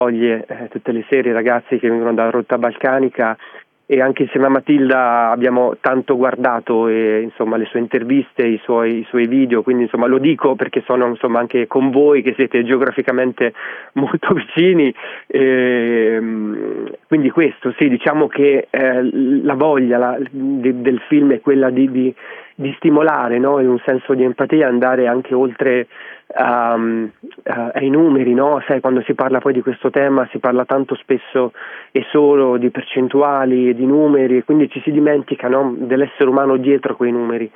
tutte le serie, ragazzi che vengono dalla rotta balcanica, e anche insieme a Matilda abbiamo tanto guardato insomma le sue interviste, i suoi video, quindi insomma lo dico perché sono insomma anche con voi che siete geograficamente molto vicini, quindi questo sì, diciamo che la voglia del film è quella di stimolare, no? In un senso di empatia, andare anche oltre ai numeri, no? Sai, quando si parla poi di questo tema si parla tanto spesso e solo di percentuali e di numeri, e quindi ci si dimentica, no? Dell'essere umano dietro quei numeri.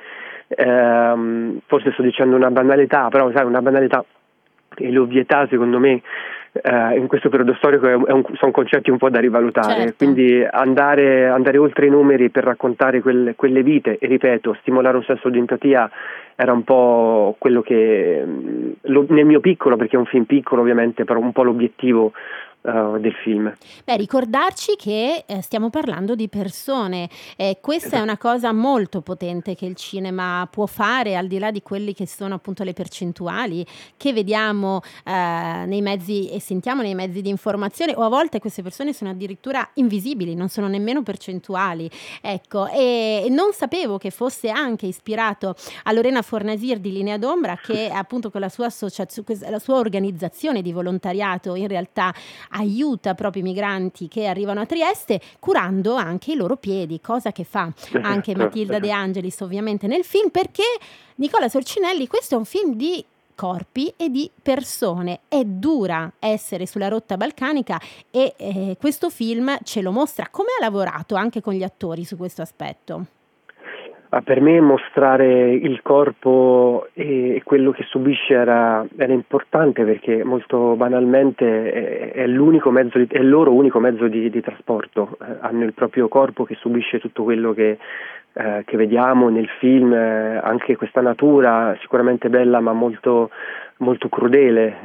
Forse sto dicendo una banalità, però sai, una banalità e l'ovvietà secondo me in questo periodo storico sono concetti un po' da rivalutare. Certo. Quindi andare oltre i numeri per raccontare quelle vite, e ripeto, stimolare un senso di empatia era un po' quello che nel mio piccolo, perché è un film piccolo ovviamente, però un po' l'obiettivo del film. Beh, ricordarci che stiamo parlando di persone, questa Esatto. è una cosa molto potente che il cinema può fare, al di là di quelli che sono appunto le percentuali che vediamo nei mezzi e sentiamo nei mezzi di informazione, o a volte queste persone sono addirittura invisibili, non sono nemmeno percentuali. Ecco, e non sapevo che fosse anche ispirato a Lorena Fornasir di Linea d'Ombra, che appunto con la sua la sua organizzazione di volontariato in realtà aiuta proprio i migranti che arrivano a Trieste, curando anche i loro piedi, cosa che fa anche Matilda De Angelis ovviamente nel film, perché Nicola Sorcinelli, questo è un film di corpi e di persone. È dura essere sulla rotta balcanica e questo film ce lo mostra. Come ha lavorato anche con gli attori su questo aspetto? Per me mostrare il corpo e quello che subisce era importante, perché molto banalmente è l'unico mezzo è il loro unico mezzo di trasporto. Hanno il proprio corpo che subisce tutto quello che vediamo nel film, anche questa natura sicuramente bella ma molto, molto crudele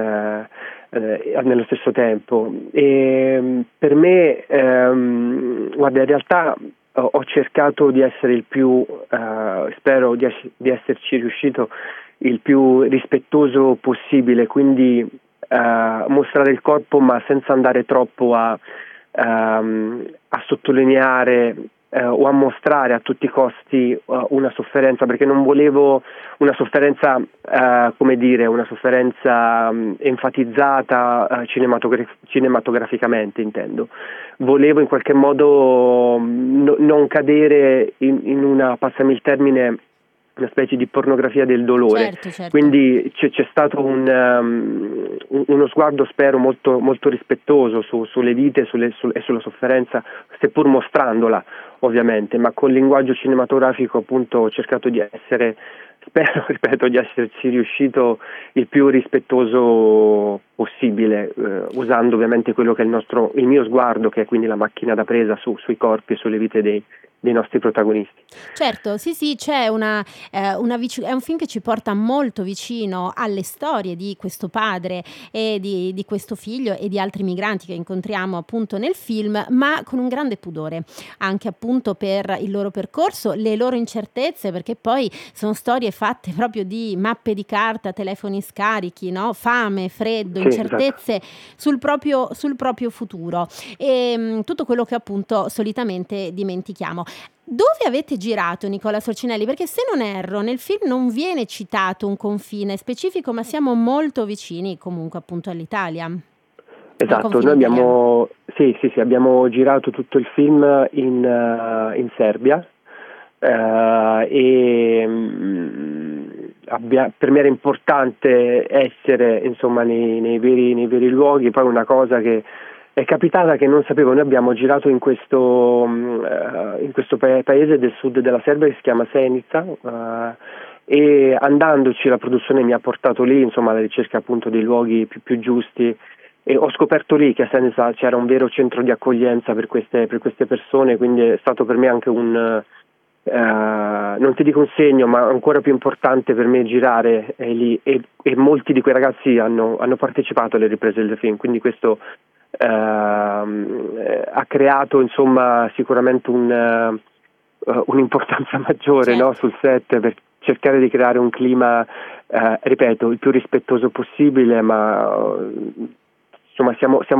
nello stesso tempo. E per me, guarda, in realtà ho cercato di essere il più, spero di esserci riuscito, il più rispettoso possibile, quindi mostrare il corpo ma senza andare troppo a sottolineare o a mostrare a tutti i costi una sofferenza, perché non volevo una sofferenza, come dire, una sofferenza enfatizzata cinematograficamente, intendo. Volevo in qualche modo non cadere in una, passami il termine, una specie di pornografia del dolore. Certo. Quindi c'è stato uno sguardo, spero, molto, molto rispettoso sulle vite e sulla sofferenza, seppur mostrandola ovviamente, ma col linguaggio cinematografico appunto ho cercato di essere, spero, ripeto, di esserci riuscito il più rispettoso possibile, usando ovviamente quello che è il mio sguardo, che è quindi la macchina da presa sui corpi e sulle vite dei nostri protagonisti. Certo, sì, c'è è un film che ci porta molto vicino alle storie di questo padre e di questo figlio e di altri migranti che incontriamo appunto nel film, ma con un grande pudore, anche appunto per il loro percorso, le loro incertezze, perché poi sono storie fatte proprio di mappe di carta, telefoni scarichi, no? Fame, freddo, Sì, incertezze sul proprio futuro e tutto quello che appunto solitamente dimentichiamo. Dove avete girato, Nicola Sorcinelli? Perché se non erro, nel film non viene citato un confine specifico, ma siamo molto vicini comunque appunto all'Italia. Esatto, noi abbiamo, sì, abbiamo girato tutto il film in Serbia, e per me era importante essere insomma nei veri luoghi. Poi una cosa che è capitata che non sapevo, noi abbiamo girato in questo paese del sud della Serbia che si chiama Senica, e andandoci la produzione mi ha portato lì, insomma, alla ricerca appunto dei luoghi più giusti, e ho scoperto lì che a Senica c'era un vero centro di accoglienza per queste persone, quindi è stato per me anche non ti dico un segno, ma ancora più importante per me girare lì, e molti di quei ragazzi hanno partecipato alle riprese del film, quindi questo ha creato insomma sicuramente un'importanza maggiore, Certo. no, sul set, per cercare di creare un clima, ripeto, il più rispettoso possibile, ma insomma siamo